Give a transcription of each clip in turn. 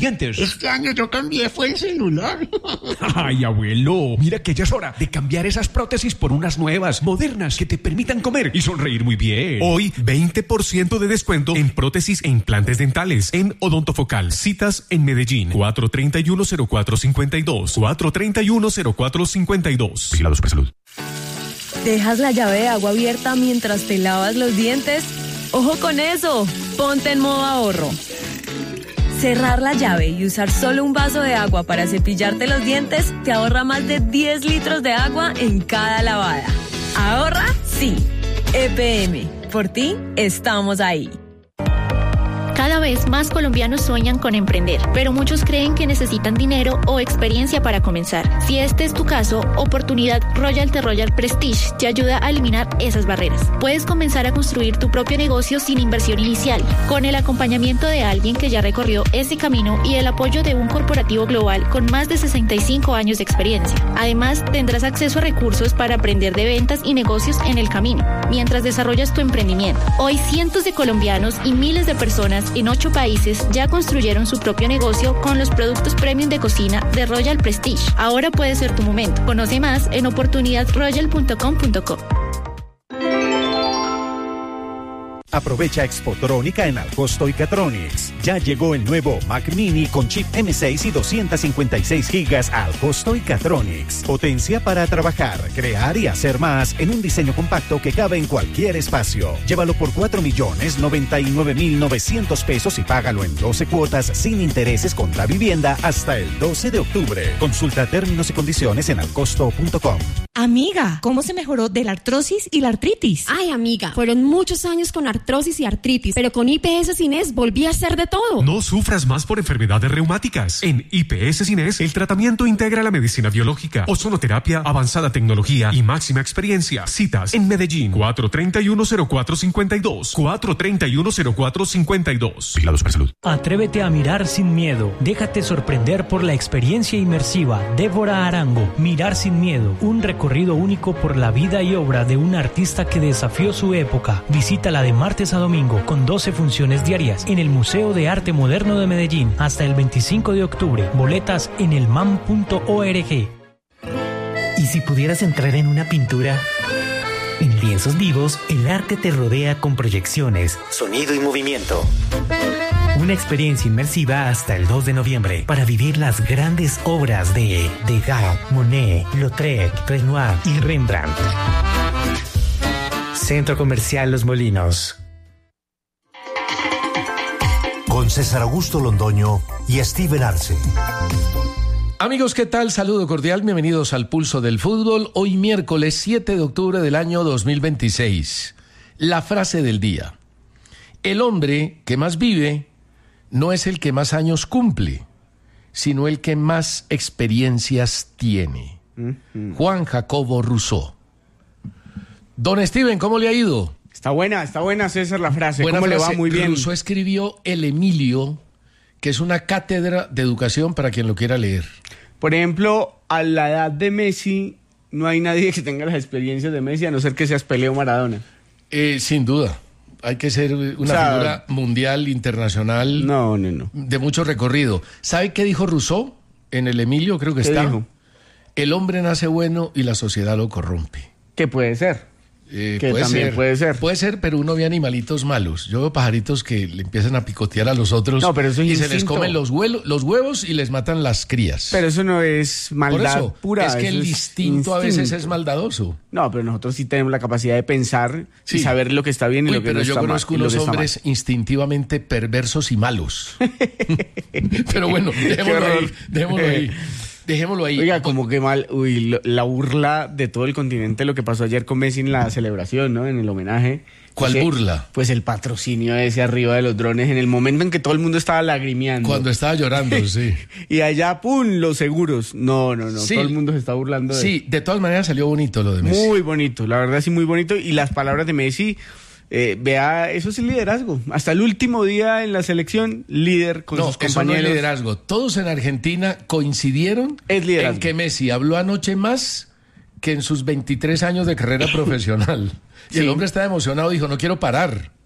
dientes. Este año yo cambié, fue el celular. Ay, abuelo, mira que ya es hora de cambiar esas prótesis por unas nuevas, modernas, que te permitan comer y sonreír muy bien. Hoy, 20% de descuento en prótesis e implantes dentales en Odontofocal. Citas en Medellín, 431-0452, 431-0452. Vigilado Supersalud. ¿Dejas la llave de agua abierta mientras te lavas los dientes? ¡Ojo con eso! Ponte en modo ahorro. Cerrar la llave y usar solo un vaso de agua para cepillarte los dientes te ahorra más de 10 litros de agua en cada lavada. ¿Ahorra? Sí. EPM. Por ti, estamos ahí. Cada vez más colombianos sueñan con emprender, pero muchos creen que necesitan dinero o experiencia para comenzar. Si este es tu caso, Oportunidad Royalty Royal Prestige te ayuda a eliminar esas barreras. Puedes comenzar a construir tu propio negocio sin inversión inicial, con el acompañamiento de alguien que ya recorrió ese camino y el apoyo de un corporativo global con más de 65 años de experiencia. Además, tendrás acceso a recursos para aprender de ventas y negocios en el camino, mientras desarrollas tu emprendimiento. Hoy, cientos de colombianos y miles de personas en 8 países ya construyeron su propio negocio con los productos premium de cocina de Royal Prestige. Ahora puede ser tu momento. Conoce más en oportunidadroyal.com.co. Aprovecha Expotrónica en Alcosto y Catronics. Ya llegó el nuevo Mac Mini con chip M6 y 256 gigas a Alcosto y Catronics. Potencia para trabajar, crear y hacer más en un diseño compacto que cabe en cualquier espacio. Llévalo por 4.099.900 pesos y págalo en 12 cuotas sin intereses contra vivienda hasta el 12 de octubre. Consulta términos y condiciones en alcosto.com. Amiga, ¿cómo se mejoró de la artrosis y la artritis? Ay, amiga, fueron muchos años con artrosis y artritis, pero con IPS Cines volví a hacer de todo. No sufras más por enfermedades reumáticas. En IPS Cines, el tratamiento integra la medicina biológica, ozonoterapia, avanzada tecnología y máxima experiencia. Citas en Medellín, 431-0452, 431-0452. Vigilado Supersalud. Atrévete a mirar sin miedo. Déjate sorprender por la experiencia inmersiva. Débora Arango, Mirar sin miedo. Un recorrido único por la vida y obra de un artista que desafió su época. Visítala de martes a domingo con 12 funciones diarias en el Museo de Arte Moderno de Medellín hasta el 25 de octubre. Boletas en elmam.org. ¿Y si pudieras entrar en una pintura? En Lienzos Vivos, el arte te rodea con proyecciones, sonido y movimiento. Una experiencia inmersiva hasta el 2 de noviembre para vivir las grandes obras de Degas, Monet, Lautrec, Renoir y Rembrandt. Centro Comercial Los Molinos. Con César Augusto Londoño y Steven Arce. Amigos, ¿qué tal? Saludo cordial, bienvenidos al Pulso del Fútbol. Hoy miércoles 7 de octubre del año 2026. La frase del día. El hombre que más vive no es el que más años cumple, sino el que más experiencias tiene. Juan Jacobo Rousseau. Don Steven, ¿cómo le ha ido? Está buena, César, la frase. Buena ¿Cómo frase. le va? Muy bien. Rousseau escribió El Emilio, que es una cátedra de educación para quien lo quiera leer. Por ejemplo, a la edad de Messi, no hay nadie que tenga las experiencias de Messi, a no ser que seas Pelé o Maradona. Sin duda. Hay que ser una figura mundial, internacional. No. De mucho recorrido. ¿Sabe qué dijo Rousseau en El Emilio? Creo que está. ¿Qué dijo? El hombre nace bueno y la sociedad lo corrompe. ¿Qué puede ser? Puede ser, pero uno ve animalitos malos. Yo veo pajaritos que le empiezan a picotear a los otros. No, pero eso es se instinto. les comen los huevos y les matan las crías. Pero eso no es maldad Por eso, pura. Es que el instinto a veces es maldadoso. No, pero nosotros sí tenemos la capacidad de pensar y saber lo que está bien y lo que no está mal. Pero yo conozco unos hombres instintivamente perversos y malos. Pero bueno, dejémoslo ahí. Oiga, como que mal, la burla de todo el continente, lo que pasó ayer con Messi en la celebración, ¿no? En el homenaje. ¿Cuál burla? Pues el patrocinio ese arriba de los drones, en el momento en que todo el mundo estaba lagrimeando. Cuando estaba llorando, sí. Y allá, ¡pum!, los seguros. No, sí. Todo el mundo se está burlando de eso. Sí, de todas maneras salió bonito lo de Messi. Muy bonito, la verdad sí, muy bonito. Y las palabras de Messi... vea, eso es el liderazgo. Hasta el último día en la selección, líder con sus compañeros. No es liderazgo. Todos en Argentina coincidieron en que Messi habló anoche más que en sus 23 años de carrera profesional. Y el hombre estaba emocionado, dijo, no quiero parar.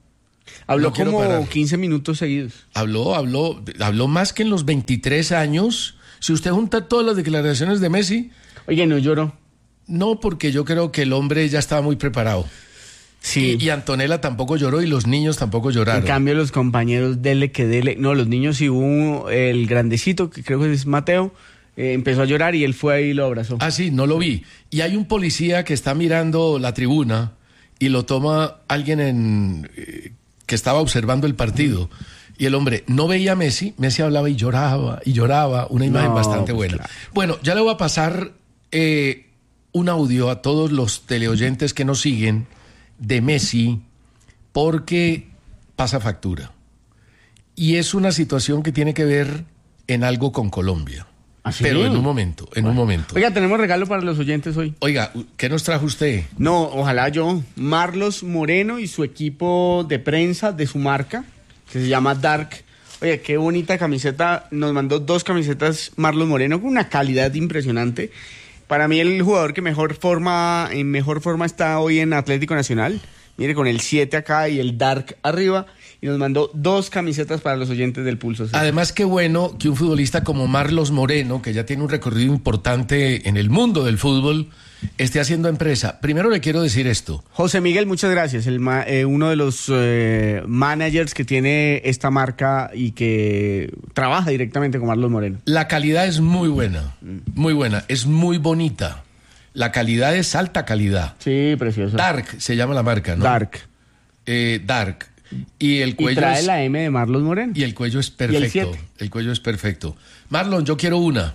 Habló No quiero como parar. 15 minutos seguidos. Habló más que en los 23 años. Si usted junta todas las declaraciones de Messi... Oye, ¿no lloró? No, porque yo creo que el hombre ya estaba muy preparado. Sí. Y Antonella tampoco lloró y los niños tampoco lloraron. En cambio, los compañeros, dele que dele. No, los niños sí, hubo el grandecito, que creo que es Mateo, empezó a llorar y él fue ahí y lo abrazó. Ah, sí, no lo vi. Y hay un policía que está mirando la tribuna y lo toma alguien que estaba observando el partido. Y el hombre no veía a Messi hablaba y lloraba, una imagen bastante buena. Claro. Bueno, ya le voy a pasar un audio a todos los teleoyentes que nos siguen de Messi, porque pasa factura. Y es una situación que tiene que ver en algo con Colombia. ¿Ah, sí? Pero en un momento. Oiga, tenemos regalo para los oyentes hoy. Oiga, ¿qué nos trajo usted? No, ojalá yo. Marlos Moreno y su equipo de prensa de su marca, que se llama Dark. Oye, qué bonita camiseta. Nos mandó 2 camisetas Marlos Moreno con una calidad impresionante. Para mí el jugador que en mejor forma está hoy en Atlético Nacional. Mire, con el 7 acá y el Dark arriba. Y nos mandó 2 camisetas para los oyentes del Pulso. ¿Sí? Además, qué bueno que un futbolista como Marlos Moreno, que ya tiene un recorrido importante en el mundo del fútbol, esté haciendo empresa. Primero le quiero decir esto. José Miguel, muchas gracias. Uno de los managers que tiene esta marca y que trabaja directamente con Marlos Moreno. La calidad es muy buena, es muy bonita. La calidad es alta calidad. Sí, precioso. Dark se llama la marca, ¿no? Dark. Dark. Y el cuello y trae la M de Marlos Moreno. Y el cuello es perfecto. El cuello es perfecto. Marlon, yo quiero una.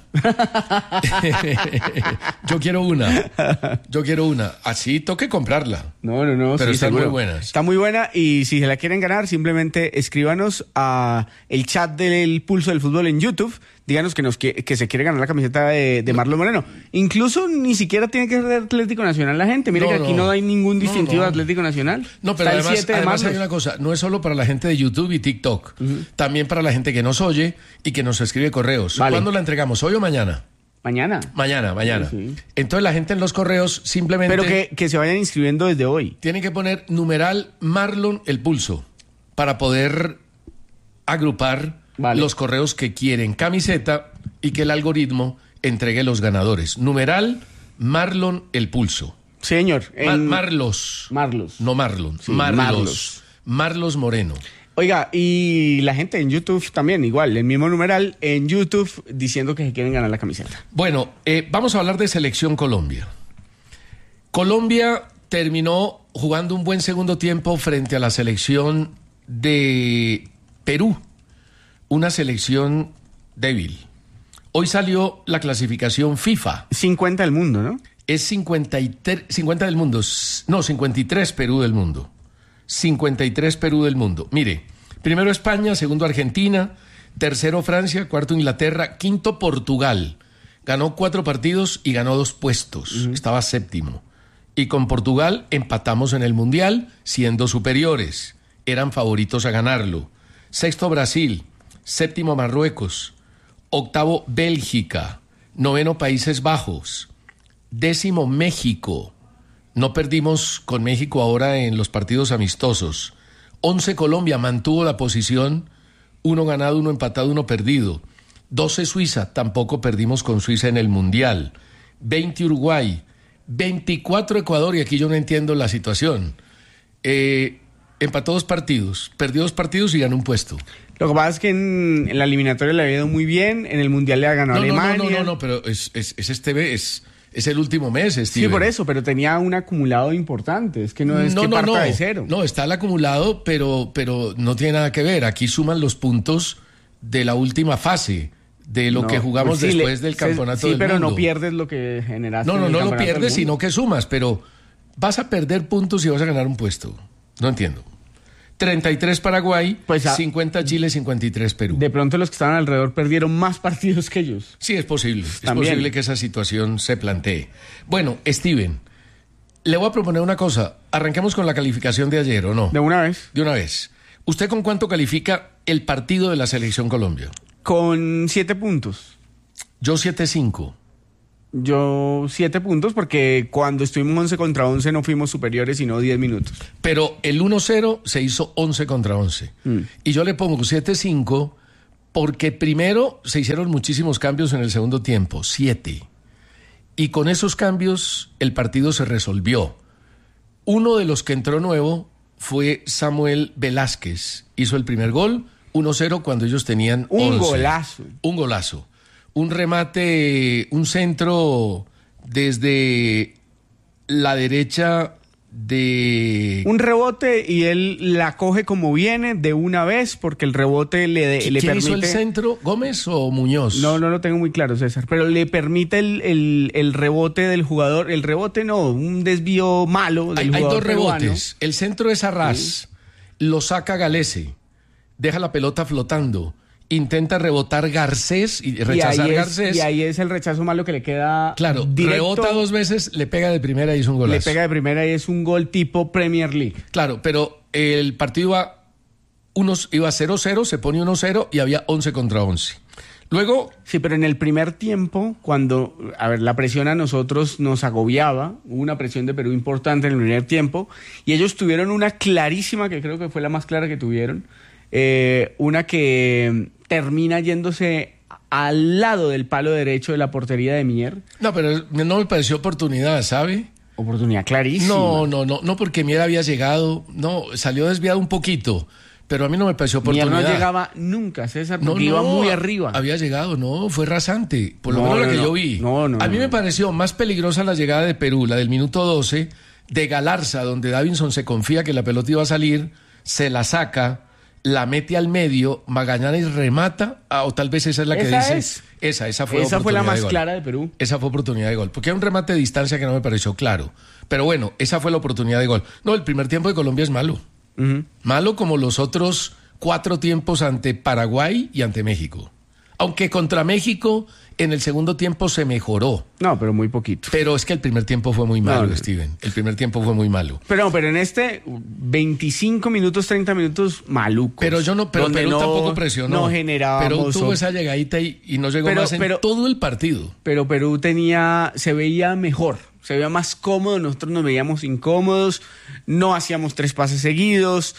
Yo quiero una. Así toque comprarla. No. Pero sí, están seguro. muy buenas. Está muy buena y si se la quieren ganar, simplemente escríbanos a el chat del Pulso del Fútbol en YouTube. Díganos que se quiere ganar la camiseta de Marlos Moreno. Incluso ni siquiera tiene que ser Atlético Nacional la gente. Mire que aquí no hay ningún distintivo de Atlético Nacional. No, pero está además hay una cosa. No es solo para la gente de YouTube y TikTok. También para la gente que nos oye y que nos escribe correos. Vale. ¿Cuándo la entregamos? ¿Hoy o mañana? Mañana. Sí. Entonces la gente en los correos simplemente... Pero que se vayan inscribiendo desde hoy. Tienen que poner numeral Marlon el Pulso para poder agrupar los correos que quieren camiseta y que el algoritmo entregue los ganadores. Numeral Marlon el Pulso. Señor. Marlos. No Marlon. Sí, Marlos Moreno. Oiga, y la gente en YouTube también, igual, el mismo numeral en YouTube diciendo que se quieren ganar la camiseta. Bueno, vamos a hablar de Selección Colombia. Colombia terminó jugando un buen segundo tiempo frente a la selección de Perú, una selección débil. Hoy salió la clasificación FIFA. 50 del mundo, ¿no? Es 50 del mundo. No, 53 Perú del mundo. 53 Perú del mundo. Mire, primero España, segundo Argentina, tercero Francia, cuarto Inglaterra, quinto Portugal. Ganó 4 partidos y ganó 2 puestos. Estaba séptimo. Y con Portugal empatamos en el Mundial, siendo superiores. Eran favoritos a ganarlo. Sexto Brasil, séptimo Marruecos, octavo Bélgica, noveno Países Bajos, décimo México. No perdimos con México ahora en los partidos amistosos. 11 Colombia, mantuvo la posición, 1 ganado, 1 empatado, 1 perdido. 12 Suiza, tampoco perdimos con Suiza en el Mundial. 20 Uruguay, 24 Ecuador, y aquí yo no entiendo la situación. Empató 2 partidos, perdió 2 partidos y ganó un puesto. Lo que pasa es que en la eliminatoria le ha ido muy bien, en el Mundial le ha ganado Alemania. No, pero es el último mes, Steven. Sí, por eso, pero tenía un acumulado importante, es que no es que parta de cero. No, está el acumulado, pero no tiene nada que ver. Aquí suman los puntos de la última fase, de lo que jugamos pues sí, después del campeonato del mundo. Sí, pero no pierdes lo que generaste. No lo pierdes, sino que sumas, pero vas a perder puntos y vas a ganar un puesto. No entiendo. 33 Paraguay, 50 Chile, 53 Perú. De pronto los que estaban alrededor perdieron más partidos que ellos. Sí, es posible. También. Es posible que esa situación se plantee. Bueno, Steven, le voy a proponer una cosa. Arranquemos con la calificación de ayer, ¿o no? De una vez. De una vez. ¿Usted con cuánto califica el partido de la Selección Colombia? Con 7 puntos. Yo 7.5. Yo 7 puntos porque cuando estuvimos 11 contra 11 no fuimos superiores sino 10 minutos. Pero el 1-0 se hizo 11 contra 11. Y yo le pongo 7-5 porque primero se hicieron muchísimos cambios en el segundo tiempo, 7. Y con esos cambios el partido se resolvió. Uno de los que entró nuevo fue Samuel Velázquez. Hizo el primer gol, 1-0 cuando ellos tenían 11. Un golazo. Un remate, un centro desde la derecha de... Un rebote y él la coge como viene de una vez porque el rebote le permite... ¿Quién hizo el centro? ¿Gómez o Muñoz? No lo tengo muy claro, César, pero le permite el rebote del jugador. El rebote no, un desvío malo del jugador. Hay dos peruano. rebotes. El centro es Arrás, lo saca Galese, deja la pelota flotando. Intenta rebotar Garcés y rechazar Garcés. Y ahí es el rechazo malo que le queda. Claro, directo, rebota 2 veces, le pega de primera y es un golazo. Le pega de primera y es un gol tipo Premier League. Claro, pero el partido iba 0-0, se pone 1-0 y había 11 contra 11. Luego... Sí, pero en el primer tiempo, cuando, la presión a nosotros nos agobiaba, hubo una presión de Perú importante en el primer tiempo, y ellos tuvieron una clarísima, que creo que fue la más clara que tuvieron, una que termina yéndose al lado del palo derecho de la portería de Mier. No, pero no me pareció oportunidad, ¿sabe? Oportunidad clarísima. No, porque Mier había llegado, salió desviado un poquito, pero a mí no me pareció oportunidad. Mier no llegaba nunca, César, porque iba muy arriba. Había llegado, fue rasante, por lo menos la que yo vi. A mí me pareció más peligrosa la llegada de Perú, la del minuto 12, de Galarza, donde Davinson se confía que la pelota iba a salir, se la saca, la mete al medio, Magallanes remata, o tal vez esa es la que dice. Esa fue la más clara de Perú. Esa fue oportunidad de gol, porque hay un remate de distancia que no me pareció claro. Pero bueno, esa fue la oportunidad de gol. No, el primer tiempo de Colombia es malo. Malo como los otros 4 tiempos ante Paraguay y ante México. Aunque contra México en el segundo tiempo se mejoró. No, pero muy poquito. Pero es que el primer tiempo fue muy malo, Steven. El primer tiempo fue muy malo. Pero en este 25 minutos, 30 minutos malucos. Pero Perú tampoco presionó. No generábamos. Perú tuvo esa llegadita y no llegó más en todo el partido. Pero Perú se veía mejor. Se veía más cómodo, nosotros nos veíamos incómodos, no hacíamos 3 pases seguidos,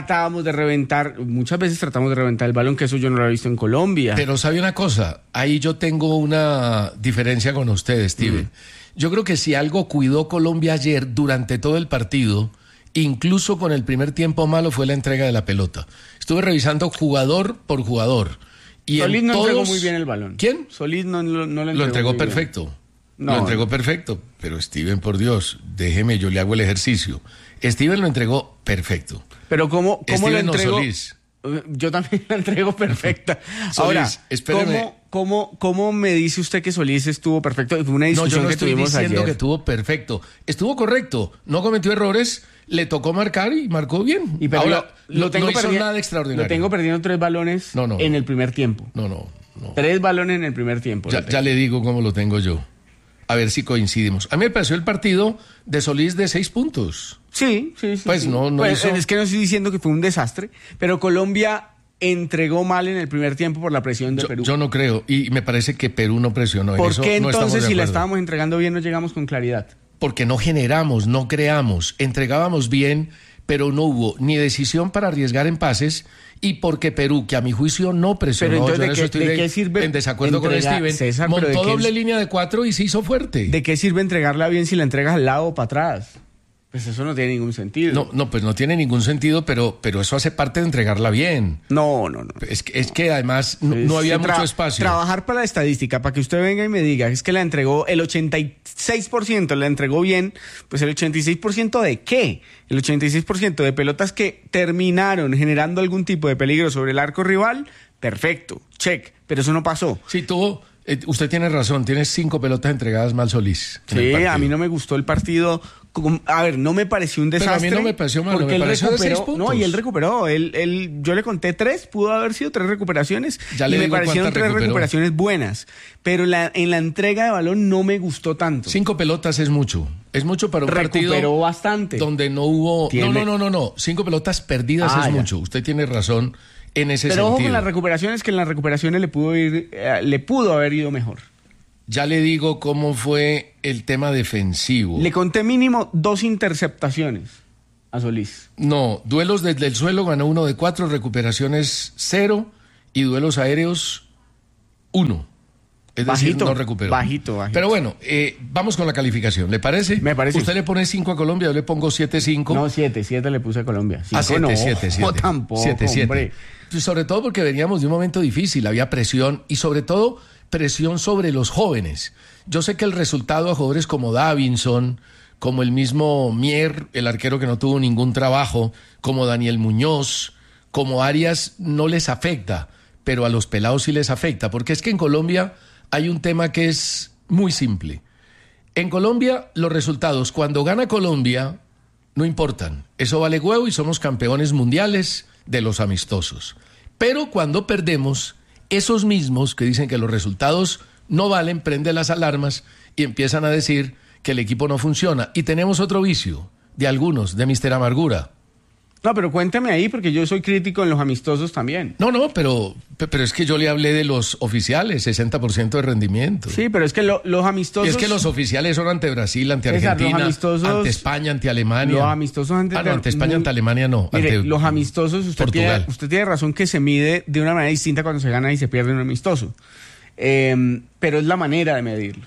muchas veces tratamos de reventar el balón, que eso yo no lo he visto en Colombia. Pero ¿sabe una cosa? Ahí yo tengo una diferencia con usted, Steven. Yo creo que si algo cuidó Colombia ayer durante todo el partido, incluso con el primer tiempo malo, fue la entrega de la pelota. Estuve revisando jugador por jugador. Y Solís no entregó muy bien el balón. ¿Quién? Solís no lo entregó. Lo entregó perfecto. Lo entregó perfecto, pero Steven, por Dios, déjeme, yo le hago el ejercicio. Steven lo entregó perfecto. Pero ¿cómo lo entregó? Solís. Yo también la entrego perfecta. Solís, ahora, espéreme. ¿cómo me dice usted que Solís estuvo perfecto? Fue una discusión que tuvimos ayer. No, yo no estoy diciendo que estuvo perfecto. Estuvo correcto, no cometió errores, le tocó marcar y marcó bien. Ahora, no hizo nada extraordinario. Lo tengo perdiendo 3 balones en el primer tiempo. No. 3 balones en el primer tiempo. Ya le digo cómo lo tengo yo. A ver si coincidimos. A mí me pareció el partido de Solís de 6 puntos. Sí. Pues sí. No hizo... Es que no estoy diciendo que fue un desastre, pero Colombia entregó mal en el primer tiempo por la presión de Perú. Yo no creo, y me parece que Perú no presionó. ¿Por qué entonces, si la estábamos entregando bien, no llegamos con claridad? Porque no generamos, no creamos, entregábamos bien, pero no hubo ni decisión para arriesgar en pases, y porque Perú, que a mi juicio no presionó, pero yo ¿de qué sirve en desacuerdo con Steven, César, montó doble línea de 4 y se hizo fuerte. ¿De qué sirve entregarla bien si la entregas al lado o para atrás? Pues eso no tiene ningún sentido. No, pues no tiene ningún sentido, pero eso hace parte de entregarla bien. No. Es que además no había mucho espacio. Trabajar para la estadística, para que usted venga y me diga, es que la entregó el 86%, la entregó bien, pues el 86% ¿de qué? El 86% de pelotas que terminaron generando algún tipo de peligro sobre el arco rival, perfecto, check, pero eso no pasó. Sí, usted tiene razón, tiene 5 pelotas entregadas mal Solís. Sí, a mí no me gustó el partido. A ver, no me pareció un desastre. Pero a mí no me pareció malo, me pareció de 6 puntos. No, y él recuperó. Yo le conté 3, pudo haber sido 3 recuperaciones. Y me parecieron 3 recuperaciones buenas. Pero en la entrega de balón no me gustó tanto. 5 pelotas es mucho. Es mucho para un partido. Recuperó bastante. Donde no hubo... No. 5 pelotas perdidas es mucho. Usted tiene razón en ese sentido. Pero ojo con las recuperaciones, que en las recuperaciones le pudo haber ido mejor. Ya le digo cómo fue el tema defensivo. Le conté mínimo 2 interceptaciones a Solís. No, duelos desde el suelo ganó 1 de 4, recuperaciones 0 y duelos aéreos 1. Es decir, no recuperó. Bajito. Pero bueno, vamos con la calificación, ¿le parece? Me parece. Usted le pone 5 a Colombia, yo le pongo 7-5. No, 7 le puse a Colombia. 7. No, tampoco, 7. Sobre todo porque veníamos de un momento difícil, había presión y sobre todo presión sobre los jóvenes. Yo sé que el resultado a jugadores como Davinson, como el mismo Mier, el arquero que no tuvo ningún trabajo, como Daniel Muñoz, como Arias, no les afecta, pero a los pelados sí les afecta, porque es que en Colombia hay un tema que es muy simple. En Colombia, los resultados, cuando gana Colombia, no importan. Eso vale huevo y somos campeones mundiales de los amistosos. Pero cuando perdemos, esos mismos que dicen que los resultados no valen, prenden las alarmas y empiezan a decir que el equipo no funciona. Y tenemos otro vicio, de algunos, de Mr. Amargura. No, pero cuéntame ahí, porque yo soy crítico en los amistosos también. No, pero es que yo le hablé de los oficiales, 60% de rendimiento. Sí, pero es que los amistosos... Y es que los oficiales son ante Brasil, ante Argentina, ante España, ante Alemania. Los amistosos ante España, ante Alemania no. Mire, ante los amistosos, usted tiene razón que se mide de una manera distinta cuando se gana y se pierde un amistoso. Pero es la manera de medirlo.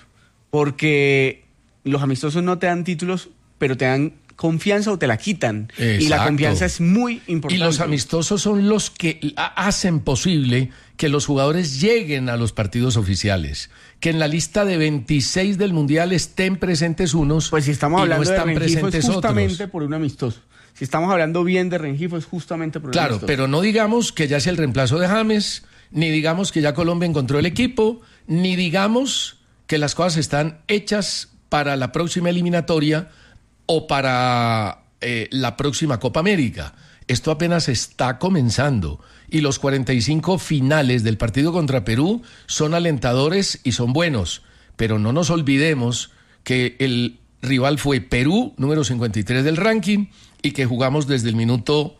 Porque los amistosos no te dan títulos, pero te dan confianza o te la quitan. Exacto. Y la confianza es muy importante. Y los amistosos son los que hacen posible que los jugadores lleguen a los partidos oficiales. Que en la lista de 26 del Mundial estén presentes unos, pues si estamos hablando no están de Rengifo presentes es justamente otros. Por un amistoso. Si estamos hablando bien de Rengifo es justamente por un amistoso. Claro, pero no digamos que ya es el reemplazo de James, ni digamos que ya Colombia encontró el equipo, ni digamos que las cosas están hechas para la próxima eliminatoria o para la próxima Copa América. Esto apenas está comenzando y los 45 finales del partido contra Perú son alentadores y son buenos, pero no nos olvidemos que el rival fue Perú, número 53 del ranking, y que jugamos desde el minuto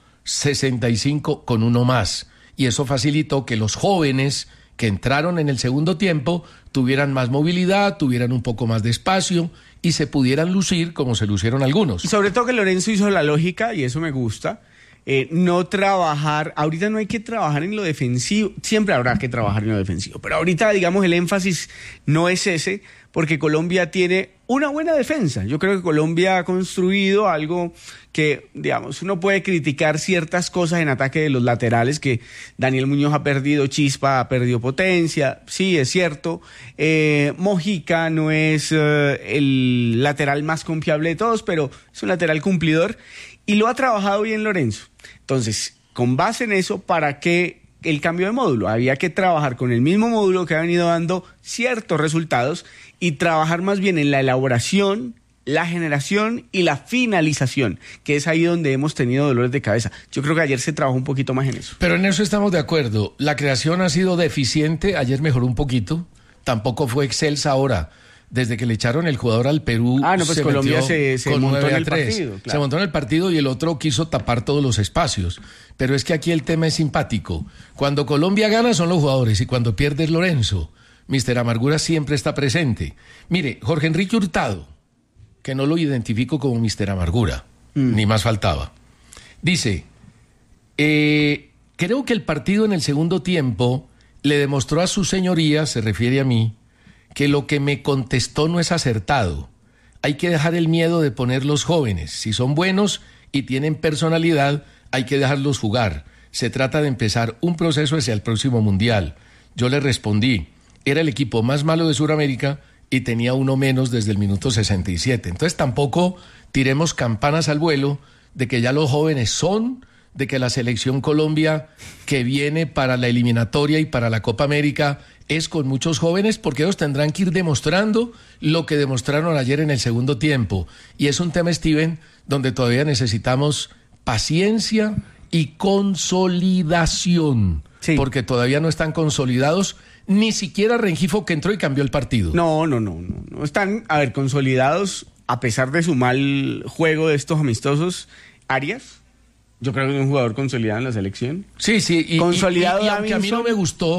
65 con uno más, y eso facilitó que los jóvenes que entraron en el segundo tiempo tuvieran más movilidad, tuvieran un poco más de espacio y se pudieran lucir como se lucieron algunos. Y sobre todo que Lorenzo hizo la lógica, y eso me gusta, no trabajar, ahorita no hay que trabajar en lo defensivo, siempre habrá que trabajar en lo defensivo, pero ahorita digamos el énfasis no es ese, porque Colombia tiene una buena defensa. Yo creo que Colombia ha construido algo que, digamos, uno puede criticar ciertas cosas en ataque de los laterales, que Daniel Muñoz ha perdido chispa, ha perdido potencia, sí, es cierto. Mojica no es el lateral más confiable de todos, pero es un lateral cumplidor y lo ha trabajado bien Lorenzo. Entonces, con base en eso, ¿para qué el cambio de módulo? Había que trabajar con el mismo módulo que ha venido dando ciertos resultados y trabajar más bien en la elaboración, la generación y la finalización, que es ahí donde hemos tenido dolores de cabeza. Yo creo que ayer se trabajó un poquito más en eso. Pero en eso estamos de acuerdo. La creación ha sido deficiente, ayer mejoró un poquito, tampoco fue excelsa ahora. Desde que le echaron el jugador al Perú, pues Colombia se montó en el partido. Claro. Se montó en el partido y el otro quiso tapar todos los espacios. Pero es que aquí el tema es simpático. Cuando Colombia gana son los jugadores y cuando pierde es Lorenzo. Mr. Amargura siempre está presente. Mire, Jorge Enrique Hurtado, que no lo identifico como Mr. Amargura, ni más faltaba, dice, creo que el partido en el segundo tiempo le demostró a su señoría, se refiere a mí, que lo que me contestó no es acertado. Hay que dejar el miedo de poner los jóvenes. Si son buenos y tienen personalidad, hay que dejarlos jugar. Se trata de empezar un proceso hacia el próximo Mundial. Yo le respondí, era el equipo más malo de Sudamérica y tenía uno menos desde el minuto 67. Entonces tampoco tiremos campanas al vuelo de que ya los jóvenes son, de que la selección Colombia que viene para la eliminatoria y para la Copa América es con muchos jóvenes, porque ellos tendrán que ir demostrando lo que demostraron ayer en el segundo tiempo. Y es un tema, Steven, donde todavía necesitamos paciencia y consolidación, porque todavía no están consolidados, ni siquiera Rengifo, que entró y cambió el partido. No están, consolidados, a pesar de su mal juego de estos amistosos. Arias, yo creo que es un jugador consolidado en la selección. Sí, y consolidado. Y aunque a mí no me gustó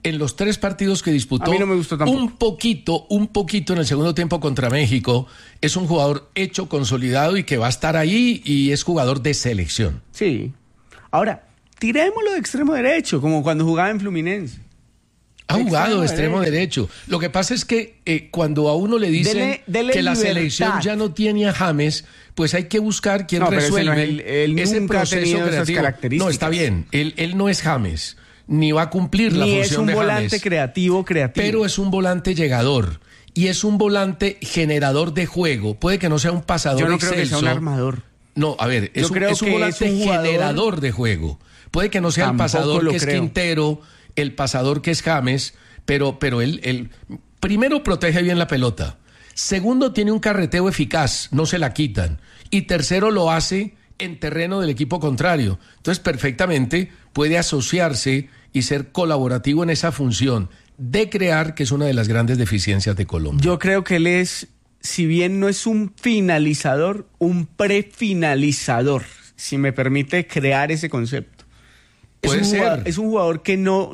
en los 3 partidos que disputó, a mí no me gustó tampoco. un poquito en el segundo tiempo contra México, es un jugador hecho, consolidado y que va a estar ahí y es jugador de selección. Sí. Ahora, tirémoslo de extremo derecho, como cuando jugaba en Fluminense. Ha jugado de extremo derecho. Lo que pasa es que cuando a uno le dicen dele que la libertad. selección ya no tiene a James, pues hay que buscar quién resuelve él ese nunca proceso ha tenido esas creativo. características. No, está bien. Él no es James, ni va a cumplir la Ni función es un de volante James. creativo. Pero es un volante llegador. Y es un volante generador de juego. Puede que no sea un pasador Yo no excelso. creo que sea un armador. No, a ver, es un volante jugador... generador de juego. Puede que no sea el pasador que es Quintero, el pasador que es James, pero él primero protege bien la pelota. Segundo, tiene un carreteo eficaz, no se la quitan. Y tercero, lo hace en terreno del equipo contrario. Entonces, perfectamente puede asociarse y ser colaborativo en esa función de crear, que es una de las grandes deficiencias de Colombia. Yo creo que él es, si bien no es un finalizador, un prefinalizador, si me permite crear ese concepto. Puede ser. Es un jugador que yo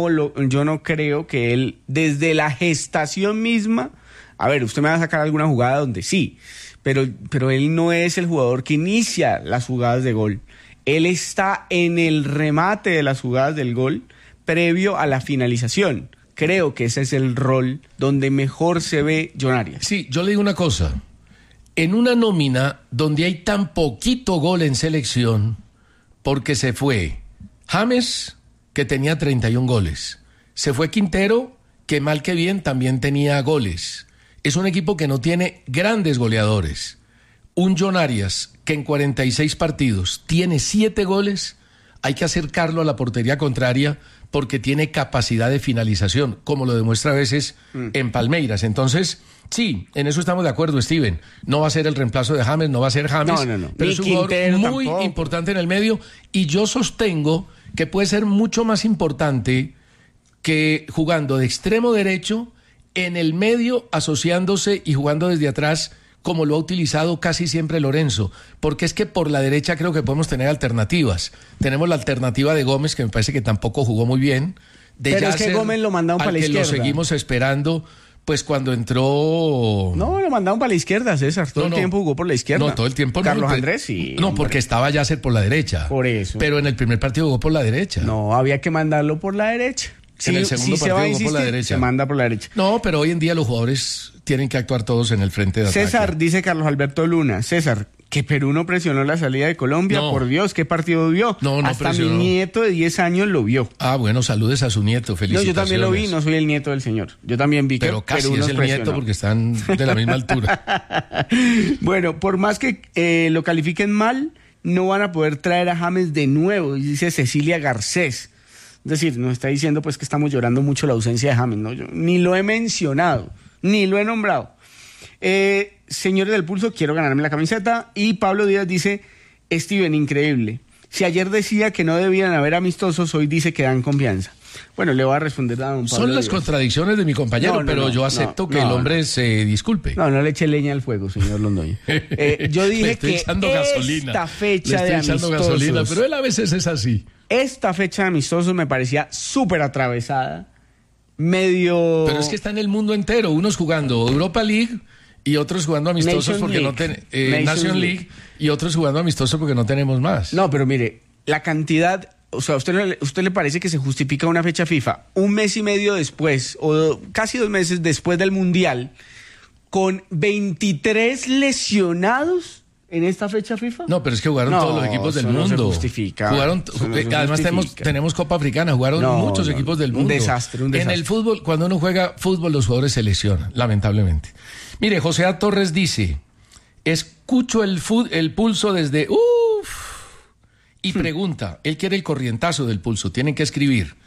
no creo que él, desde la gestación misma, a ver, usted me va a sacar alguna jugada donde sí, pero él no es el jugador que inicia las jugadas de gol. Él está en el remate de las jugadas del gol previo a la finalización. Creo que ese es el rol donde mejor se ve John Arias. Sí, yo le digo una cosa. En una nómina donde hay tan poquito gol en selección, porque se fue James, que tenía 31 goles. Se fue Quintero, que mal que bien también tenía goles. Es un equipo que no tiene grandes goleadores. Un John Arias, que en 46 partidos tiene 7 goles, hay que acercarlo a la portería contraria porque tiene capacidad de finalización, como lo demuestra a veces en Palmeiras. Entonces, sí, en eso estamos de acuerdo, Steven. No va a ser el reemplazo de James, no va a ser James, no. pero Ni es un jugador Quintero muy tampoco. importante en el medio y yo sostengo que puede ser mucho más importante que jugando de extremo derecho en el medio, asociándose y jugando desde atrás, como lo ha utilizado casi siempre Lorenzo, porque es que por la derecha creo que podemos tener alternativas. Tenemos la alternativa de Gómez, que me parece que tampoco jugó muy bien. De Pero es que Yasser, Gómez lo mandaron para la al que izquierda. lo seguimos esperando, pues cuando entró... No, lo mandaron para la izquierda, César. Todo el tiempo jugó por la izquierda. No, todo el tiempo no. Carlos Andrés, sí. No, porque estaba Yasser por la derecha. Por eso. Pero en el primer partido jugó por la derecha. No, había que mandarlo por la derecha. En el segundo se va a partido jugó por la insistir, derecha. se manda por la derecha. No, pero hoy en día los jugadores tienen que actuar todos en el frente de ataque. César, dice Carlos Alberto Luna. César, que Perú no presionó la salida de Colombia. No. Por Dios, ¿qué partido vio? No Hasta presionó. mi nieto de 10 años lo vio. Ah, bueno, saludes a su nieto, No, felicitaciones. yo también lo vi, no soy el nieto del señor. Yo también vi Pero que casi Perú es nos el presionó. nieto porque están de la misma altura. Bueno, por más que lo califiquen mal, no van a poder traer a James de nuevo, dice Cecilia Garcés. Es decir, nos está diciendo pues que estamos llorando mucho la ausencia de James, ¿no? Yo ni lo he mencionado, ni lo he nombrado. Señores del Pulso, quiero ganarme la camiseta. Y Pablo Díaz dice, Steven, increíble. Si ayer decía que no debían haber amistosos, hoy dice que dan confianza. Bueno, le voy a responder a don Pablo Son las Díaz. contradicciones de mi compañero, pero yo acepto que el hombre se disculpe. No le eche leña al fuego, señor Londoño. Yo dije Le estoy que echando gasolina. esta fecha Le de estoy echando amistosos, gasolina, pero él a veces es así. esta fecha de amistosos me parecía súper atravesada, medio... Pero es que está en el mundo entero, unos jugando Europa League y otros jugando amistosos Nation porque League. Nation League y otros jugando amistosos porque no tenemos más. No, pero mire, la cantidad... O sea, ¿a usted le parece que se justifica una fecha FIFA un mes y medio después, o casi 2 meses después del Mundial, con 23 lesionados en esta fecha FIFA? No, pero es que jugaron todos los equipos del eso mundo. No se justifica. Jugaron, Eso no se además justifica. tenemos Copa Africana, jugaron muchos equipos del mundo. Un desastre. En el fútbol, cuando uno juega fútbol, los jugadores se lesionan, lamentablemente. Mire, José A. Torres dice, escucho el pulso desde... Y pregunta, él quiere el corrientazo del pulso, tienen que escribir.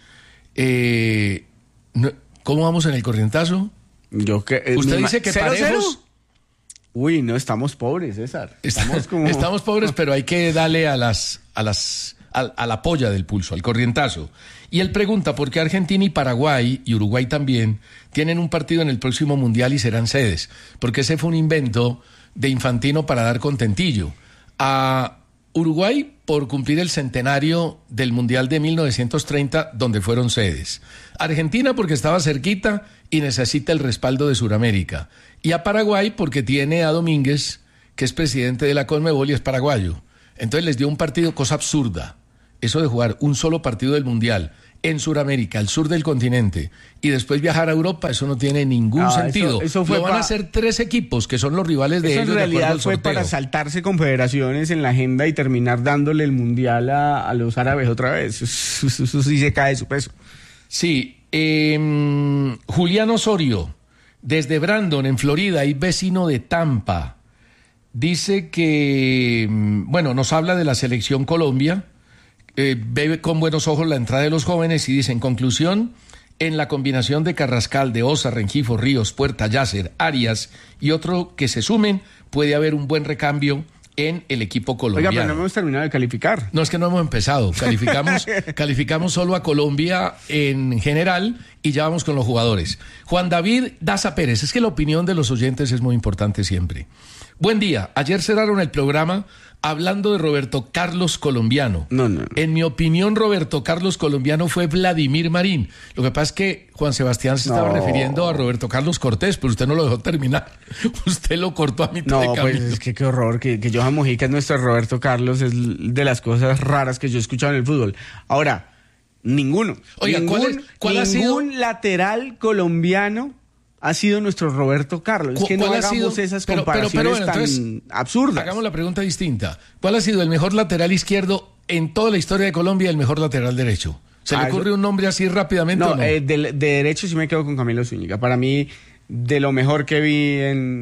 ¿Cómo vamos en el corrientazo? ¿Usted dice que parejos? Uy, no, estamos pobres, César. Estamos pobres, pero hay que darle a la polla del pulso, al corrientazo. Y él pregunta por qué Argentina y Paraguay, y Uruguay también, tienen un partido en el próximo Mundial y serán sedes. Porque ese fue un invento de Infantino para dar contentillo. Uruguay por cumplir el centenario del Mundial de 1930, donde fueron sedes. Argentina porque estaba cerquita y necesita el respaldo de Sudamérica. Y a Paraguay porque tiene a Domínguez, que es presidente de la Conmebol y es paraguayo. Entonces les dio un partido, cosa absurda. Eso de jugar un solo partido del Mundial en Sudamérica, al sur del continente, y después viajar a Europa, eso no tiene ningún sentido. Eso fue Lo van a hacer 3 equipos, que son los rivales de ellos. En realidad fue para saltarse confederaciones en la agenda y terminar dándole el Mundial a los árabes otra vez. Eso sí se cae de su peso. Sí. Julián Osorio, desde Brandon, en Florida, y vecino de Tampa, dice que, nos habla de la selección Colombia, ve con buenos ojos la entrada de los jóvenes y dice, en conclusión, en la combinación de Carrascal, de Osa, Rengifo, Ríos, Puerta, Yasser, Arias y otro que se sumen, puede haber un buen recambio en el equipo colombiano. Oiga, pero no hemos terminado de calificar. No, es que no hemos empezado. Calificamos solo a Colombia en general y ya vamos con los jugadores. Juan David Daza Pérez, es que la opinión de los oyentes es muy importante siempre. Buen día. Ayer cerraron el programa hablando de Roberto Carlos Colombiano. No. En mi opinión, Roberto Carlos Colombiano fue Vladimir Marín. Lo que pasa es que Juan Sebastián se estaba refiriendo a Roberto Carlos Cortés, pero usted no lo dejó terminar. Usted lo cortó a mitad de camino. Pues es que qué horror. Que Johan Mojica es nuestro Roberto Carlos, es de las cosas raras que yo he escuchado en el fútbol. Ahora, ninguno. Oiga, ¿cuál ha sido? Ningún lateral colombiano ha sido nuestro Roberto Carlos. Es que no hagamos esas comparaciones tan absurdas. Hagamos la pregunta distinta. ¿Cuál ha sido el mejor lateral izquierdo en toda la historia de Colombia y el mejor lateral derecho? ¿Se le ocurre un nombre así rápidamente o no? De derecho sí me quedo con Camilo Zúñiga. Para mí, de lo mejor que vi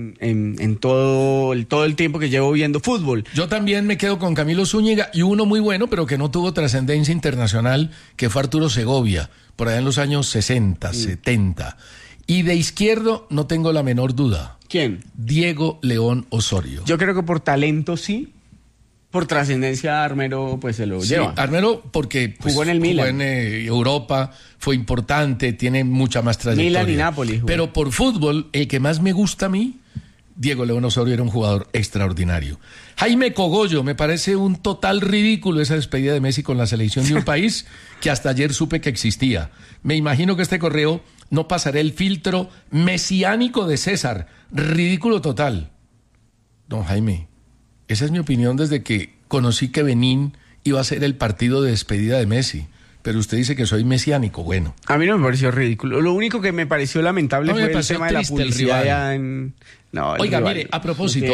en todo el tiempo que llevo viendo fútbol. Yo también me quedo con Camilo Zúñiga y uno muy bueno, pero que no tuvo trascendencia internacional, que fue Arturo Segovia, por allá en los años 60, 70. Y de izquierdo no tengo la menor duda. ¿Quién? Diego León Osorio. Yo creo que por talento sí. Por trascendencia Armero pues se lo lleva. Armero porque jugó en el Milan. Jugó en Europa, fue importante, tiene mucha más trayectoria. Milan y Nápoles. Pero por fútbol, el que más me gusta a mí, Diego León Osorio, era un jugador extraordinario. Jaime Cogollo, me parece un total ridículo esa despedida de Messi con la selección de un país que hasta ayer supe que existía. Me imagino que este correo no pasará el filtro mesiánico de César. Ridículo total. Don Jaime, esa es mi opinión desde que conocí que Benín iba a ser el partido de despedida de Messi. Pero usted dice que soy mesiánico, bueno. A mí no me pareció ridículo. Lo único que me pareció lamentable fue el tema de la publicidad Oiga, mire, a propósito,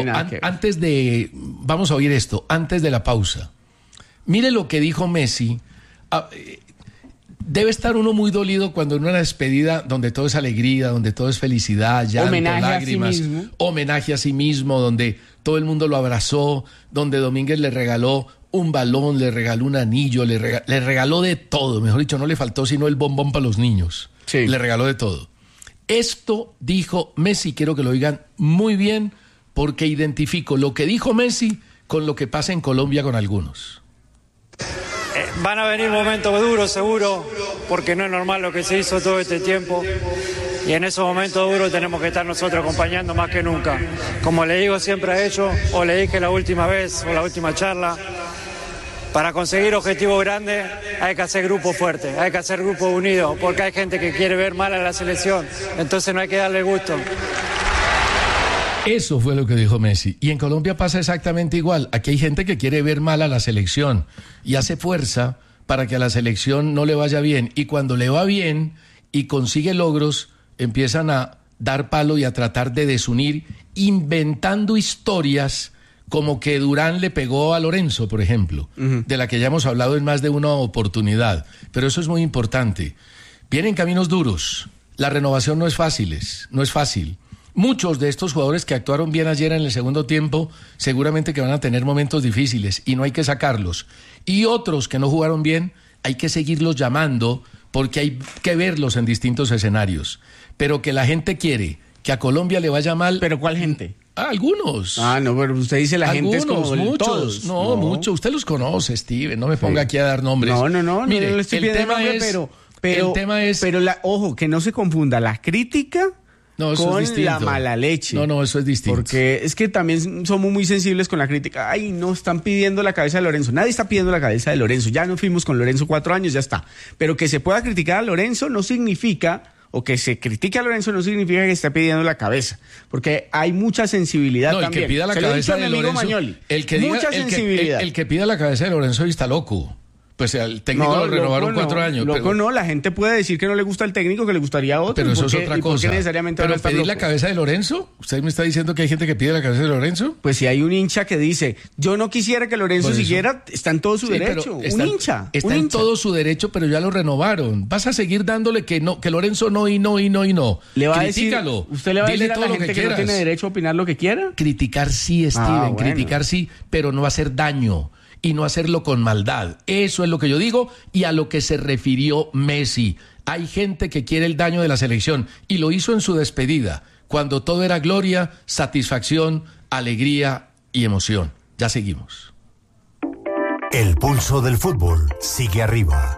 vamos a oír esto, antes de la pausa. Mire lo que dijo Messi. Debe estar uno muy dolido cuando en una despedida donde todo es alegría, donde todo es felicidad, llanto, lágrimas, homenaje a sí mismo, donde todo el mundo lo abrazó, donde Domínguez le regaló un balón, le regaló un anillo, le regaló de todo. Mejor dicho, no le faltó sino el bombón para los niños. Sí. Le regaló de todo. Esto dijo Messi, quiero que lo oigan muy bien, porque identifico lo que dijo Messi con lo que pasa en Colombia con algunos. Van a venir momentos duros, seguro, porque no es normal lo que se hizo todo este tiempo. Y en esos momentos duros tenemos que estar nosotros acompañando más que nunca. Como le digo siempre a ellos, o le dije la última vez, o la última charla, para conseguir objetivos grandes hay que hacer grupos fuertes, hay que hacer grupos unidos, porque hay gente que quiere ver mal a la selección, entonces no hay que darle gusto. Eso fue lo que dijo Messi. Y en Colombia pasa exactamente igual. Aquí hay gente que quiere ver mal a la selección y hace fuerza para que a la selección no le vaya bien. Y cuando le va bien y consigue logros, empiezan a dar palo y a tratar de desunir, inventando historias como que Durán le pegó a Lorenzo, por ejemplo, de la que ya hemos hablado en más de una oportunidad. Pero eso es muy importante. Vienen caminos duros. La renovación no es fácil. Muchos de estos jugadores que actuaron bien ayer en el segundo tiempo seguramente que van a tener momentos difíciles y no hay que sacarlos. Y otros que no jugaron bien hay que seguirlos llamando porque hay que verlos en distintos escenarios. Pero que la gente quiere que a Colombia le vaya mal. ¿Pero cuál gente? Algunos. No, pero usted dice la gente es como muchos. Todos. No, muchos. Usted los conoce, Steven. No me ponga aquí a dar nombres. No. Mire, no le estoy pidiendo nombre, pero ojo, que no se confunda la crítica No, eso con es distinto. la mala leche. No, eso es distinto. Porque es que también somos muy sensibles con la crítica. Ay, no, están pidiendo la cabeza de Lorenzo. Nadie está pidiendo la cabeza de Lorenzo. Ya nos fuimos con Lorenzo 4 años, ya está. Pero que se pueda criticar a Lorenzo no significa, o que se critique a Lorenzo no significa que esté pidiendo la cabeza. Porque hay mucha sensibilidad también. El que pida la cabeza de Lorenzo, Mañoli. Mucha sensibilidad. El que pida la cabeza de Lorenzo está loco. Pues el técnico lo renovaron 4 años. Loco no, la gente puede decir que no le gusta el técnico, que le gustaría otro. Pero eso es otra cosa. Pero pedir la cabeza de Lorenzo, ¿usted me está diciendo que hay gente que pide la cabeza de Lorenzo? Pues si hay un hincha que dice, yo no quisiera que Lorenzo siguiera, está en todo su derecho. Un hincha. Está en todo su derecho, pero ya lo renovaron. Vas a seguir dándole que Lorenzo no. Le va Critícalo. A decir, ¿usted le va a decir a la gente que no tiene derecho a opinar lo que quiera? Criticar sí, Steven, criticar sí, pero no hacer daño. Y no hacerlo con maldad. Eso es lo que yo digo y a lo que se refirió Messi. Hay gente que quiere el daño de la selección y lo hizo en su despedida, cuando todo era gloria, satisfacción, alegría y emoción. Ya seguimos. El pulso del fútbol sigue arriba.